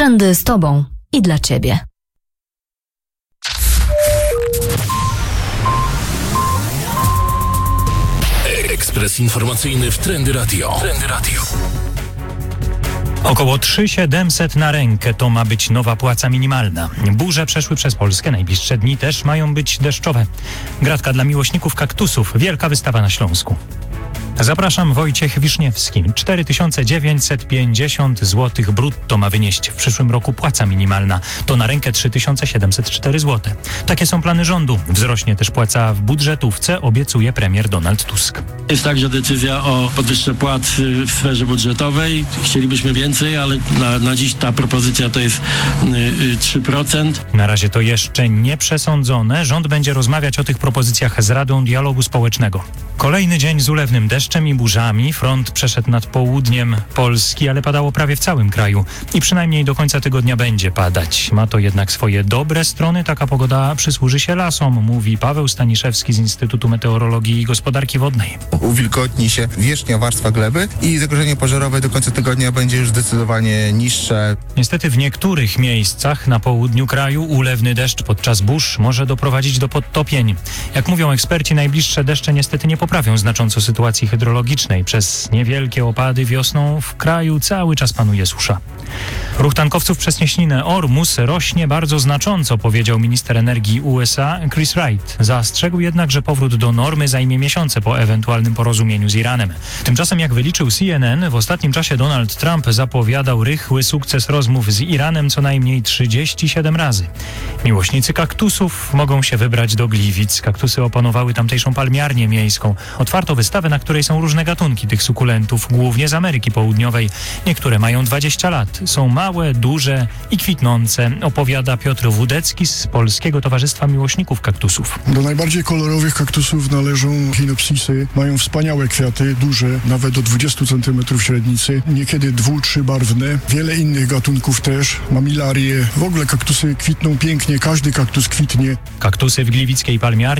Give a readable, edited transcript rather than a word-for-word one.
Trendy z Tobą i dla Ciebie. Ekspres informacyjny w Trendy Radio. Około 3700 na rękę to ma być nowa płaca minimalna. Burze przeszły przez Polskę, najbliższe dni też mają być deszczowe. Gratka dla miłośników kaktusów, wielka wystawa na Śląsku. Zapraszam, Wojciech Wiszniewski. 4950 zł brutto ma wynieść w przyszłym roku płaca minimalna. To na rękę 3704 zł. Takie są plany rządu. Wzrośnie też płaca w budżetówce, obiecuje premier Donald Tusk. Jest także decyzja o podwyżce płac w sferze budżetowej. Chcielibyśmy więcej, ale na dziś ta propozycja to jest 3%. Na razie to jeszcze nie przesądzone. Rząd będzie rozmawiać o tych propozycjach z Radą Dialogu Społecznego. Kolejny dzień z ulewnym deszczem i burzami. Front przeszedł nad południem Polski, ale padało prawie w całym kraju. I przynajmniej do końca tygodnia będzie padać. Ma to jednak swoje dobre strony. Taka pogoda przysłuży się lasom, mówi Paweł Staniszewski z Instytutu Meteorologii i Gospodarki Wodnej. Uwilgotni się wierzchnia warstwa gleby i zagrożenie pożarowe do końca tygodnia będzie już zdecydowanie niższe. Niestety w niektórych miejscach na południu kraju ulewny deszcz podczas burz może doprowadzić do podtopień. Jak mówią eksperci, najbliższe deszcze niestety nie poprawią znacząco sytuacji hydrologicznej. Przez niewielkie opady wiosną w kraju cały czas panuje susza. Ruch tankowców przez cieśninę Ormus rośnie bardzo znacząco, powiedział minister energii USA Chris Wright. Zastrzegł jednak, że powrót do normy zajmie miesiące po ewentualnym porozumieniu z Iranem. Tymczasem, jak wyliczył CNN, w ostatnim czasie Donald Trump zapowiadał rychły sukces rozmów z Iranem co najmniej 37 razy. Miłośnicy kaktusów mogą się wybrać do Gliwic. Kaktusy opanowały tamtejszą palmiarnię miejską. Otwarto wystawę, na której są różne gatunki tych sukulentów, głównie z Ameryki Południowej. Niektóre mają 20 lat. Są małe, duże i kwitnące, opowiada Piotr Wódecki z Polskiego Towarzystwa Miłośników Kaktusów. Do najbardziej kolorowych kaktusów należą chinopsisy. Mają wspaniałe kwiaty, duże, nawet do 20 cm średnicy, niekiedy 2-3 barwne. Wiele innych gatunków też, mamilarie. W ogóle kaktusy kwitną pięknie, każdy kaktus kwitnie. Kaktusy w gliwickiej palmiarni